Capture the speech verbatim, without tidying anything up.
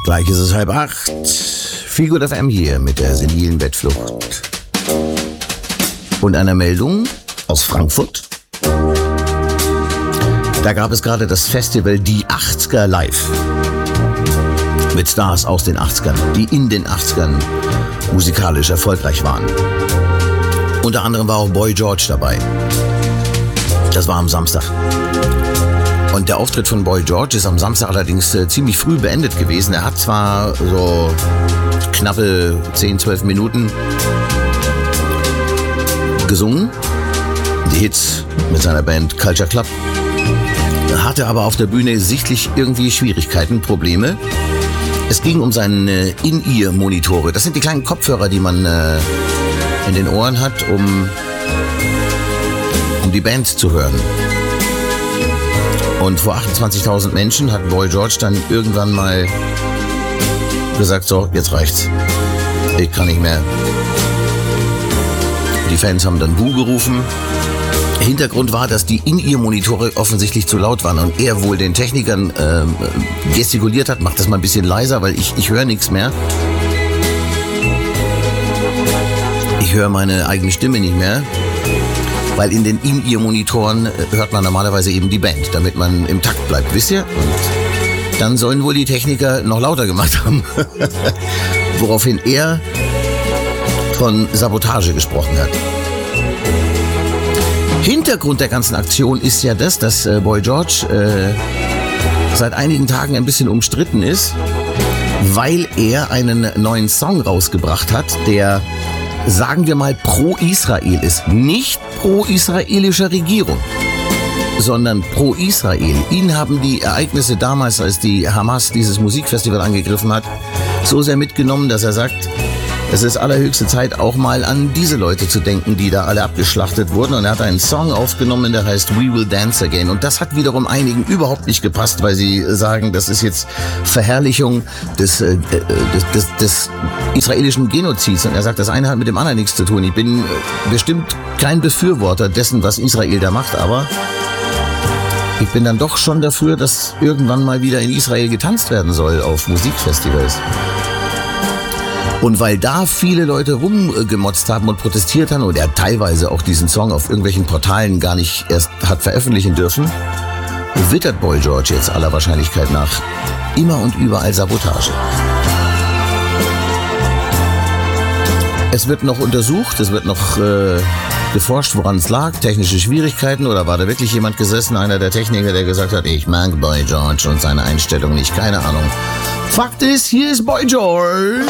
Gleich ist es halb acht. Feelgood F M hier mit der senilen Bettflucht. Und einer Meldung aus Frankfurt. Da gab es gerade das Festival Die achtziger Live. Mit Stars aus den achtzigern, die in den achtzigern musikalisch erfolgreich waren. Unter anderem war auch Boy George dabei. Das war am Samstag. Und der Auftritt von Boy George ist am Samstag allerdings äh, ziemlich früh beendet gewesen. Er hat zwar so knappe zehn, zwölf Minuten gesungen, die Hits mit seiner Band Culture Club, hatte aber auf der Bühne sichtlich irgendwie Schwierigkeiten, Probleme. Es ging um seine In-Ear-Monitore. Das sind die kleinen Kopfhörer, die man äh, in den Ohren hat, um, um die Band zu hören. Und vor achtundzwanzigtausend Menschen hat Boy George dann irgendwann mal gesagt, so, jetzt reicht's. Ich kann nicht mehr. Die Fans haben dann Buh gerufen. Hintergrund war, dass die In-Ear-Monitore offensichtlich zu laut waren und er wohl den Technikern äh, gestikuliert hat, macht das mal ein bisschen leiser, weil ich, ich höre nichts mehr. Ich höre meine eigene Stimme nicht mehr. Weil in den In-Ear-Monitoren hört man normalerweise eben die Band, damit man im Takt bleibt, wisst ihr? Und dann sollen wohl die Techniker noch lauter gemacht haben. Woraufhin er von Sabotage gesprochen hat. Hintergrund der ganzen Aktion ist ja das, dass äh, Boy George äh, seit einigen Tagen ein bisschen umstritten ist, weil er einen neuen Song rausgebracht hat, der, sagen wir mal, pro-Israel ist. Nicht pro-israelischer Regierung, sondern pro-Israel. Ihn haben die Ereignisse damals, als die Hamas dieses Musikfestival angegriffen hat, so sehr mitgenommen, dass er sagt, es ist allerhöchste Zeit, auch mal an diese Leute zu denken, die da alle abgeschlachtet wurden. Und er hat einen Song aufgenommen, der heißt We Will Dance Again. Und das hat wiederum einigen überhaupt nicht gepasst, weil sie sagen, das ist jetzt Verherrlichung des, äh, des, des, des israelischen Genozids. Und er sagt, das eine hat mit dem anderen nichts zu tun. Ich bin bestimmt kein Befürworter dessen, was Israel da macht, aber ich bin dann doch schon dafür, dass irgendwann mal wieder in Israel getanzt werden soll auf Musikfestivals. Und weil da viele Leute rumgemotzt haben und protestiert haben und er teilweise auch diesen Song auf irgendwelchen Portalen gar nicht erst hat veröffentlichen dürfen, wittert Boy George jetzt aller Wahrscheinlichkeit nach immer und überall Sabotage. Es wird noch untersucht, es wird noch äh, geforscht, woran es lag, technische Schwierigkeiten, oder war da wirklich jemand gesessen, einer der Techniker, der gesagt hat, ich mag Boy George und seine Einstellung nicht, keine Ahnung. Fakt ist, hier ist Boy George.